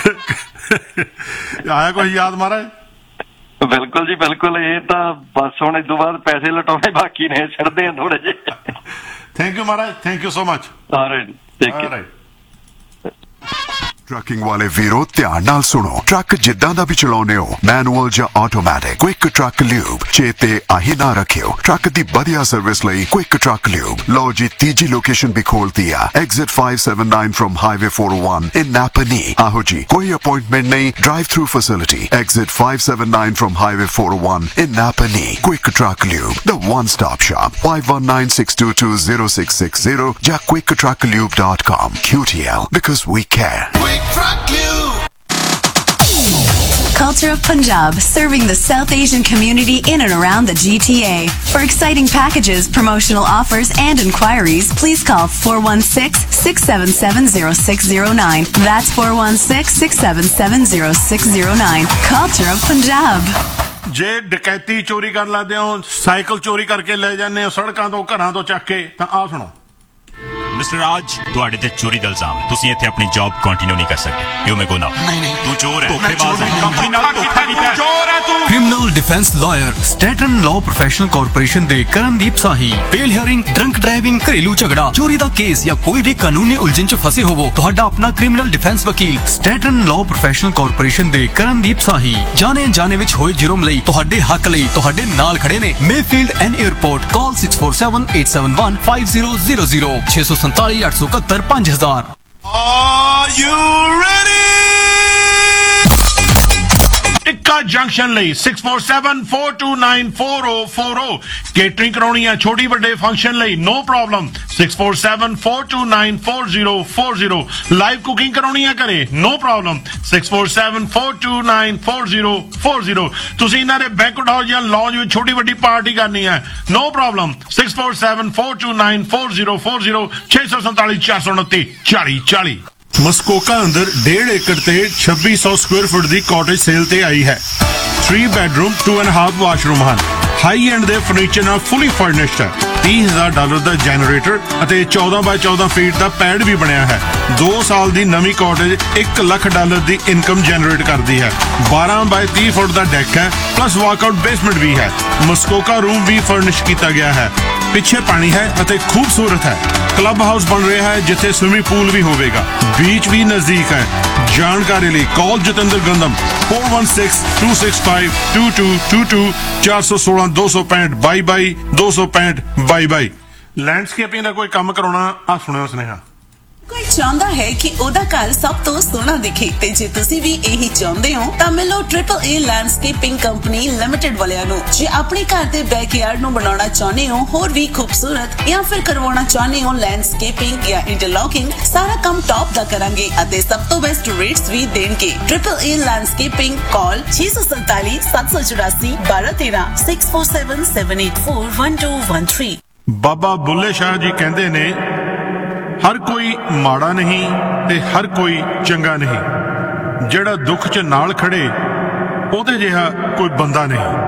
ਆਇਆ ਕੁਝ ਯਾਦ ਮਹਾਰਾਜ? ਬਿਲਕੁਲ ਜੀ ਬਿਲकुल, ਇਹ ਤਾਂ ਬਸ ਹੁਣ ਇਸ ਤੋਂ ਬਾਅਦ ਪੈਸੇ ਲਟਾਉਣੇ ਬਾਕੀ ਨੇ, ਛੱਡਦੇ ਆ ਥੋੜੇ ਜਿਹੇ। Thank you Maharaj, thank you so much. Trucking ਵਾਲੇ ਵੀਰੋ ਧਿਆਨ ਨਾਲ ਸੁਣੋ, ਟਰੱਕ ਜਿੱਦਾਂ ਦਾ ਵੀ ਚਲਾਉਨੇ ਹੋ, ਮੈਨੂਅਲ ਜਾਂ ਆਟੋਮੈਟਿਕ, ਕੁਇਕ ਟਰੱਕ ਲਿਊਬ ਚੇਤੇ ਆਹੀ ਨਾ ਰੱਖਿਓ। ਟਰੱਕ ਦੀ ਵਧੀਆ ਸਰਵਿਸ ਲਈ ਕੁਇਕ ਟਰੱਕ ਲਿਊਬ। ਲਓ ਜੀ ਤੀਜੀ ਲੋਕੇਸ਼ਨ ਵੀ ਖੋਲਤੀ ਆ, ਐਗਜ਼ਿਟ 579 ਫਰਮ ਹਾਈਵੇ 401 ਇਨ ਨਾਪਨੀ। ਆਹੋ ਜੀ, ਕੋਈ ਅਪਾਇੰਟਮੈਂਟ ਨਹੀਂ, drive through facility. Exit 579 firm highway 401 in Napanee. Quick Truck Lube, the one-stop shop. 519-622-0660 ਜਾਂ quicktrucklube.com. QTL, because we care. Quick Truck Lube. Culture of Punjab, serving the South Asian community in and around the GTA. For exciting packages, promotional offers and inquiries, please call 416-677-0609. That's 416-677-0609. Culture of Punjab. ਜੇ ਡਕੈਤੀ ਚੋਰੀ ਕਰਨ ਲੱਗਦੇ ਹੋ, cycle ਚੋਰੀ ਕਰਕੇ ਲੈ ਜਾਂਦੇ ਹੋ ਸੜਕਾਂ ਤੋਂ, ਘਰਾਂ ਤੋਂ ਚੱਕ ਕੇ, ਤਾਂ ਆਹ ਸੁਣੋ। ਮਿਸਟਰ ਰਾਜ, ਤੁਹਾਡੇ ਤੇ ਚੋਰੀ ਦਾ ਇਲਜ਼ਾਮ ਹੈ। ਤੁਸੀਂ ਇੱਥੇ ਆਪਣੀ ਜੌਬ ਕੰਟੀਨਿਊ ਨਹੀਂ ਕਰ ਸਕਦੇ। ਯੂ ਮੇ ਗੋ ਨਾਓ। ਨਹੀਂ, ਤੂੰ ਚੋਰ ਹੈ, ਧੋਖੇਬਾਜ਼ ਹੈ, ਕੰਪਨੀ ਨਾਲ ਧੋਖਾ ਕੀਤਾ ਹੈ, ਚੋਰ ਹੈ ਤੂੰ। Criminal defence lawyer ਸਟੈਟਨ law professional corporation ਦੇ ਕਰਨਦੀਪ ਸਾਹੀ। ਫੇਲ ਹੀਅਰਿੰਗ, ਡਰੰਕ ਡਰਾਈਵਿੰਗ, ਘਰੇਲੂ ਝਗੜਾ, ਚੋਰੀ ਦਾ ਕੇਸ ਜਾਂ ਕੋਈ ਵੀ ਕਾਨੂੰਨੀ ਉਲਝਣ 'ਚ ਫਸੇ ਹੋਵੋ, ਤੁਹਾਡਾ ਆਪਣਾ ਕ੍ਰਿਮੀਨਲ ਡਿਫੈਂਸ ਵਕੀਲ ਸਟੈਟਨ ਲਾਅ ਪ੍ਰੋਫੈਸ਼ਨਲ ਕਾਰਪੋਰੇਸ਼ਨ ਦੇ ਕਰਨਦੀਪ ਸਾਹੀ ਜਾਣੇ ਅਣਜਾਣੇ ਵਿੱਚ ਹੋਏ ਜੁਰਮ ਲਈ ਤੁਹਾਡੇ ਹੱਕ ਲਈ ਤੁਹਾਡੇ ਨਾਲ ਖੜੇ ਨੇ। Mayfield and airport. Call 6478715000 647 871 5000। Are you ready? Tikka junction ਲਈ 6474294040। ਕੇਟਰਿੰਗ ਕਰਾਉਣੀ ਹੈ ਛੋਟੀ ਵੱਡੇ ਫੰਕਸ਼ਨ ਲਈ, ਨੋ ਪ੍ਰੋਬਲਮ। 6474294040। ਲਾਈਵ ਕੁਕਿੰਗ ਕਰਾਉਣੀ ਹੈ ਘਰੇ, ਨੋ ਪ੍ਰੋਬਲਮ। 6474294040। ਤੁਸੀਂ ਇਹਨਾਂ ਦੇ ਬੈਂਕਟ ਹਾਊਸ ਜਾਂ ਲੌਂਜ ਵਿੱਚ ਛੋਟੀ ਵੱਡੀ ਪਾਰਟੀ ਕਰਨੀ ਹੈ, ਨੋ ਪ੍ਰੋਬਲਮ। 6474294040 647 429 4040। ਮਸਕੋਕਾ ਅੰਦਰ 1.5 ਏਕੜ ਤੇ 2600 ਸਕੁਅਰ ਫੁੱਟ ਦੀ ਕਾਟੇਜ ਸੇਲ ਤੇ ਆਈ ਹੈ। 3 ਬੈਡਰੂਮ 2.5 ਵਾਸ਼ਰੂਮ ਹਨ। ਹਾਈ ਐਂਡ ਦੇ ਫਰਨੀਚਰ ਨਾਲ ਫੁੱਲੀ ਫਰਨਿਸ਼ਡ ਹੈ। $30,000 ਦਾ ਜਨਰੇਟਰ ਅਤੇ 14 ਬਾਈ 14 ਫੀਟ ਦਾ ਪੈਡ ਵੀ ਬਣਿਆ ਹੈ। 2 ਸਾਲ ਦੀ ਨਵੀਂ ਕਾਟੇਜ $1 ਲੱਖ ਦੀ ਇਨਕਮ ਜਨਰੇਟ ਕਰਦੀ ਹੈ। 12 ਬਾਈ 30 ਫੁੱਟ ਦਾ ਡੈਕ ਹੈ, ਪਲੱਸ ਵਾਕਆਊਟ ਬੇਸਮੈਂਟ ਵੀ ਹੈ। ਮਸਕੋਕਾ ਰੂਮ ਵੀ ਫਰਨਿਸ਼ ਕੀਤਾ ਗਿਆ ਹੈ। ਪਿੱਛੇ ਪਾਣੀ ਹੈ ਅਤੇ ਖੂਬਸੂਰਤ ਹੈ। ਕਲੱਬ ਹਾਊਸ ਬਣ ਰਿਹਾ ਹੈ ਜਿੱਥੇ ਸਵਿਮਿੰਗ ਪੂਲ ਵੀ ਹੋਵੇਗਾ। ਬੀਚ ਵੀ ਨਜ਼ਦੀਕ ਹੈ। ਜਾਣਕਾਰੀ ਲਈ ਕਾਲ ਜਤਿੰਦਰ ਗੰਦਮ 4162652222 416 265 22 265 22। ਲੈਂਡਸਕੇਪਿੰਗ ਦਾ ਕੋਈ ਕੰਮ ਕਰਾਉਣਾ, ਆ ਸੁਣਿਓ ਸੁਨੇਹਾ। ਕੋਈ ਚਾਹੁੰਦਾ ਹੈ ਕਿ ਉਹਦਾ ਘਰ ਸਭ ਤੋਂ ਸੋਹਣਾ ਦਿਖੇ, ਤੇ ਜੇ ਤੁਸੀਂ ਵੀ ਇਹੀ ਚਾਹੁੰਦੇ ਹੋ ਤਾਂ ਮਿਲੋ AAA ਲੈਂਡਸਕੇਪਿੰਗ ਕੰਪਨੀ ਲਿਮਟਿਡ ਵਾਲਿਆਂ ਨੂੰ। ਜੇ ਆਪਣੇ ਘਰ ਦੇ ਬੈਕਯਾਰਡ ਨੂੰ ਬਣਾਉਣਾ ਚਾਹੁੰਦੇ ਹੋ ਹੋਰ ਵੀ ਖੂਬਸੂਰਤ, ਜਾਂ ਫਿਰ ਕਰਵਾਉਣਾ ਚਾਹੁੰਦੇ ਹੋ ਲੈਂਡਸਕੇਪਿੰਗ ਜਾਂ ਇੰਟਰਲੌਕਿੰਗ, ਸਾਰਾ ਕੰਮ ਟੌਪ ਦਾ ਕਰਾਂਗੇ ਅਤੇ ਸਭ ਤੋਂ ਬੈਸਟ ਰੇਟਸ ਵੀ ਦੇਣਗੇ। AAA landscaping. ਕਾਲ 647 784 1213 6477841213। ਬਾਬਾ ਬੁੱਲੇ ਸ਼ਾਹ ਜੀ ਕਹਿੰਦੇ ਨੇ, ਹਰ ਕੋਈ ਮਾੜਾ ਨਹੀਂ ਤੇ ਹਰ ਕੋਈ ਚੰਗਾ ਨਹੀਂ, ਜਿਹੜਾ ਦੁੱਖ 'ਚ ਨਾਲ ਖੜੇ ਉਹਦੇ ਜਿਹਾ ਕੋਈ ਬੰਦਾ ਨਹੀਂ।